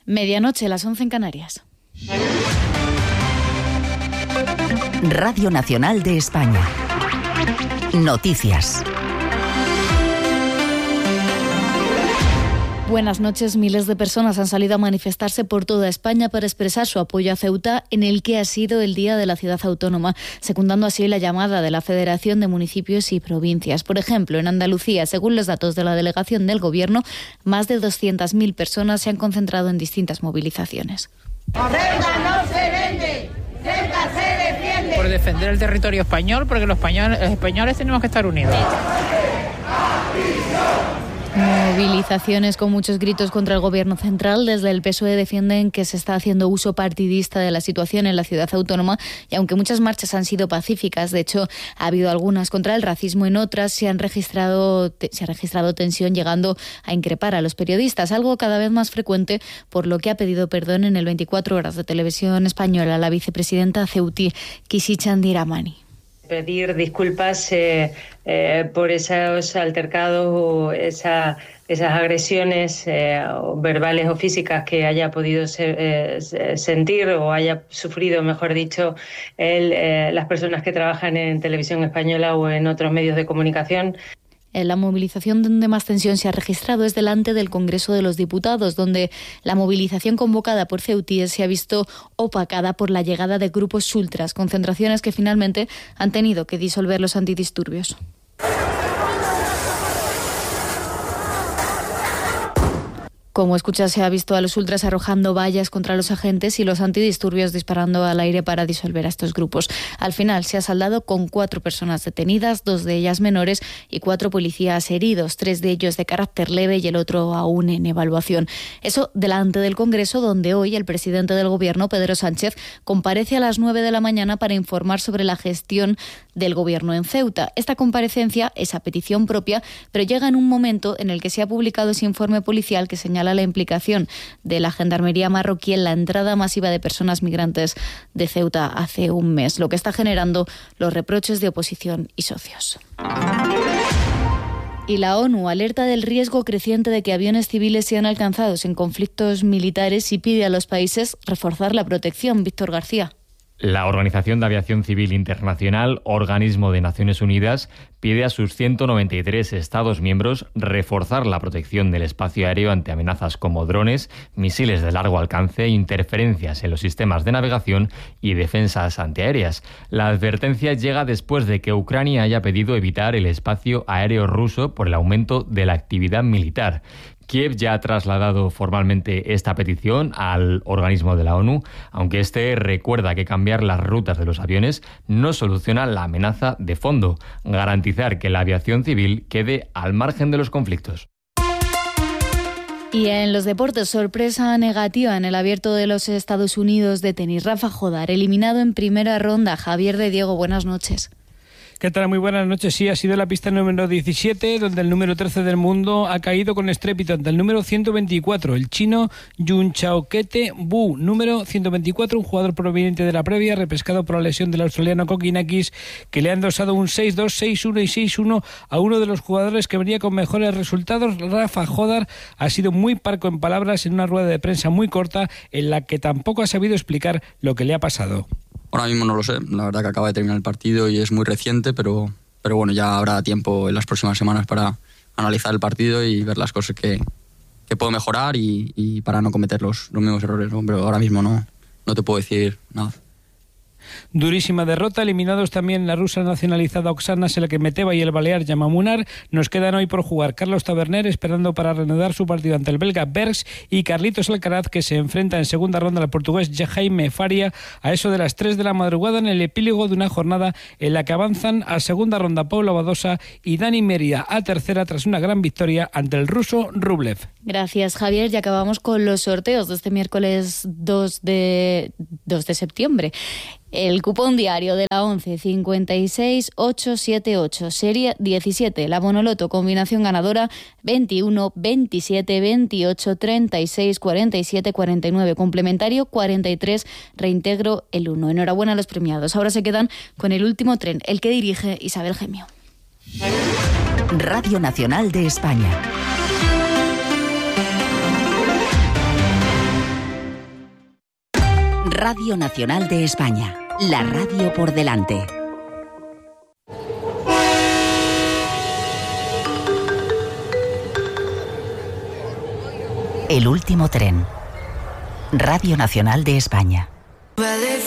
Medianoche, las 11 en Canarias. Radio Nacional de España. Noticias. Buenas noches. Miles de personas han salido a manifestarse por toda España para expresar su apoyo a Ceuta en el que ha sido el Día de la Ciudad Autónoma, secundando así la llamada de la Federación de Municipios y Provincias. Por ejemplo, en Andalucía, según los datos de la delegación del Gobierno, más de 200.000 personas se han concentrado en distintas movilizaciones. ¡Ceuta no se vende! ¡Ceuta se defiende! Por defender el territorio español, porque los españoles tenemos que estar unidos. Movilizaciones con muchos gritos contra el Gobierno central. Desde el PSOE defienden que se está haciendo uso partidista de la situación en la ciudad autónoma y aunque muchas marchas han sido pacíficas, de hecho ha habido algunas contra el racismo, en otras se ha registrado tensión llegando a increpar a los periodistas, algo cada vez más frecuente, por lo que ha pedido perdón en el 24 horas de televisión española la vicepresidenta ceutí Kixi Chandiramani. Pedir disculpas por esos altercados o esas agresiones verbales o físicas que haya podido sentir o haya sufrido, mejor dicho, las personas que trabajan en televisión española o en otros medios de comunicación. La movilización donde más tensión se ha registrado es delante del Congreso de los Diputados, donde la movilización convocada por ceutíes se ha visto opacada por la llegada de grupos ultras, concentraciones que finalmente han tenido que disolver los antidisturbios. Como escuchas, se ha visto a los ultras arrojando vallas contra los agentes y los antidisturbios disparando al aire para disolver a estos grupos. Al final se ha saldado con 4 personas detenidas, 2 de ellas menores y 4 policías heridos, 3 de ellos de carácter leve y el otro aún en evaluación. Eso delante del Congreso, donde hoy el presidente del Gobierno, Pedro Sánchez, comparece a las 9 de la mañana para informar sobre la gestión del Gobierno en Ceuta. Esta comparecencia es a petición propia, pero llega en un momento en el que se ha publicado ese informe policial que señala la implicación de la gendarmería marroquí en la entrada masiva de personas migrantes de Ceuta hace un mes, lo que está generando los reproches de oposición y socios. Y la ONU alerta del riesgo creciente de que aviones civiles sean alcanzados en conflictos militares y pide a los países reforzar la protección. Víctor García. La Organización de Aviación Civil Internacional, organismo de Naciones Unidas, pide a sus 193 Estados miembros reforzar la protección del espacio aéreo ante amenazas como drones, misiles de largo alcance, interferencias en los sistemas de navegación y defensas antiaéreas. La advertencia llega después de que Ucrania haya pedido evitar el espacio aéreo ruso por el aumento de la actividad militar. Kiev ya ha trasladado formalmente esta petición al organismo de la ONU, aunque este recuerda que cambiar las rutas de los aviones no soluciona la amenaza de fondo, garantizar que la aviación civil quede al margen de los conflictos. Y en los deportes, sorpresa negativa en el Abierto de los Estados Unidos de tenis. Rafa Jodar, eliminado en primera ronda. Javier de Diego, buenas noches. ¿Qué tal? Muy buenas noches. Sí, ha sido la pista número 17, donde el número 13 del mundo ha caído con estrépito ante el número 124, el chino Yun Chaokete Bu. Número 124, un jugador proveniente de la previa, repescado por la lesión del australiano Kokinakis, que le ha endosado un 6-2, 6-1 y 6-1 a uno de los jugadores que venía con mejores resultados. Rafa Jodar ha sido muy parco en palabras en una rueda de prensa muy corta, en la que tampoco ha sabido explicar lo que le ha pasado. Ahora mismo no lo sé, la verdad que acaba de terminar el partido y es muy reciente, pero bueno, ya habrá tiempo en las próximas semanas para analizar el partido y ver las cosas que puedo mejorar y para no cometer los mismos errores, ¿no? Pero ahora mismo no te puedo decir nada. Durísima derrota, eliminados también la rusa nacionalizada Oksana Selekemeteva y el balear Yamamunar. Nos quedan hoy por jugar Carlos Taberner, esperando para reanudar su partido ante el belga Bergs, y Carlitos Alcaraz, que se enfrenta en segunda ronda al portugués Jaime Faria a eso de las 3 de la madrugada, en el epílogo de una jornada en la que avanzan a segunda ronda Paula Badosa y Dani Mérida a tercera tras una gran victoria ante el ruso Rublev. Gracias, Javier. Y acabamos con los sorteos de este miércoles 2 de septiembre. El cupón diario de la 11, 56878, serie 17. La Bonoloto, combinación ganadora 21, 27, 28, 36, 47, 49. Complementario 43, reintegro el 1. Enhorabuena a los premiados. Ahora se quedan con el último tren, el que dirige Isabel Gemio. Radio Nacional de España. Radio Nacional de España, la radio por delante. El último tren. Radio Nacional de España.